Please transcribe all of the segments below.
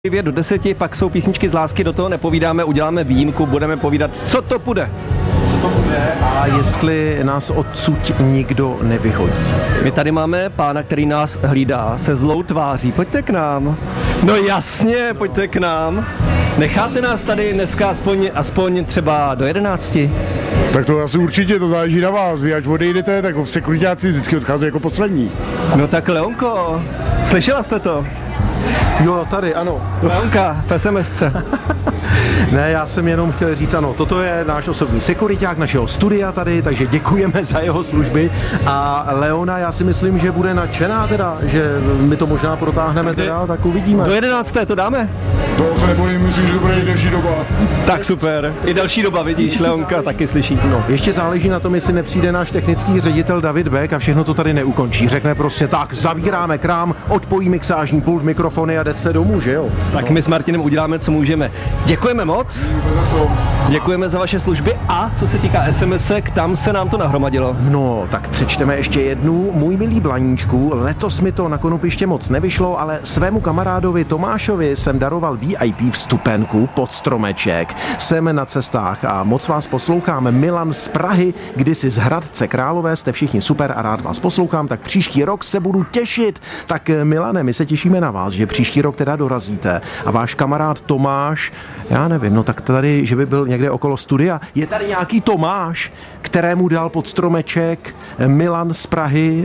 Do 10, pak jsou písničky z lásky, do toho nepovídáme, uděláme výjimku, budeme povídat, co to bude. Co to bude a jestli nás odsud nikdo nevyhodí. My tady máme pána, který nás hlídá se zlou tváří. Pojďte k nám. No jasně, pojďte k nám. Necháte nás tady dneska aspoň třeba do 11? Tak to asi určitě, to záleží na vás. Vy až odejdete, tak sekuritáci vždycky odcházejí jako poslední. No tak Leonko, slyšela jste to? Jo, tady, ano. Leonka, v SMSce. Ne, já jsem jenom chtěl říct, ano, toto je náš osobní sekuriťák našeho studia tady, takže děkujeme za jeho služby. A Leona, já si myslím, že bude nadšená teda, že my to možná protáhneme teda, tak uvidíme. Do 11. to dáme? To se nebojím, myslím, že to bude i delší doba. Tak super, i další doba, vidíš, Leonka taky slyší. No, ještě záleží na tom, jestli nepřijde náš technický ředitel David Beck a všechno to tady neukončí. Řekne prostě tak, zavíráme krám, odpojí mixážní pult, mikrofony a jde se domů, že jo? Tak my s Martinem uděláme, co můžeme. Děkujeme moc. Děkujeme za vaše služby a co se týká SMSek, tam se nám to nahromadilo. No, tak přečteme ještě jednu. Můj milý Blaníčku, letos mi to na Konopiště moc nevyšlo, ale svému kamarádovi Tomášovi jsem daroval VIP vstupenku pod stromeček. Jsem na cestách a moc vás poslouchám. Milan z Prahy, kdysi z Hradce Králové, jste všichni super a rád vás poslouchám, tak příští rok se budu těšit. Tak Milane, my se těšíme na vás, že příští rok teda dorazíte. A váš kamarád Tomáš, já nevím, no tak tady, že by byl někde okolo studia. Je tady nějaký Tomáš, kterému dal pod stromeček Milan z Prahy.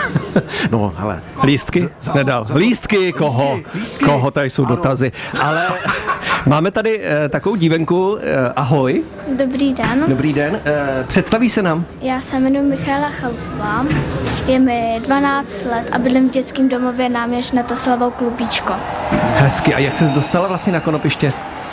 No, hele. Lístky? Nedal. Lístky? Koho? Koho? Tady jsou dotazy. Ale máme tady takovou dívenku. Ahoj. Dobrý den. Dobrý den. Představí se nám. Já se jmenuji Michaela Chalupová. Je mi 12 let a bydlím v dětském domově náměstí Netoslavou Klubíčko. Hezky. A jak ses dostala vlastně na Konopiště?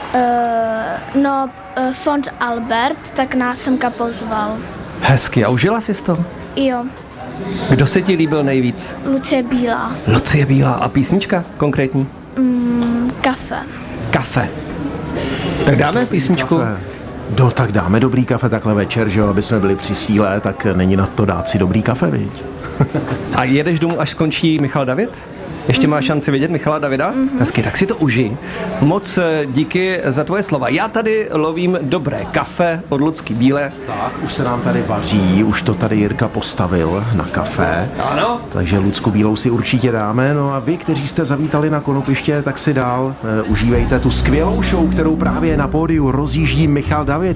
Fond Albert, tak nás semka pozval. Hezky. A užila jsi to? Jo. Kdo se ti líbil nejvíc? Lucie Bílá. Lucie Bílá. A písnička konkrétní? Kafe. Kafe. Tak dáme písničku? Tak dáme dobrý kafe takhle večer, že jo, aby jsme byli při síle, tak není na to dát si dobrý kafe, viď? A jedeš domů, až skončí Michal David? Ještě máš šanci vidět Michala Davida? Hezky, tak si to užij. Moc díky za tvoje slova. Já tady lovím dobré kafe od Lucky Bílé. Tak, už se nám tady vaří, už to tady Jirka postavil na kafe. Ano. Takže Lucku Bílou si určitě dáme. No a vy, kteří jste zavítali na Konopiště, tak si dál užívejte tu skvělou show, kterou právě na pódiu rozjíždí Michal David.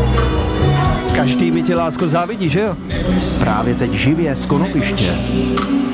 Každý mi tě, lásko, závidí, že jo? Právě teď živě z Konopiště.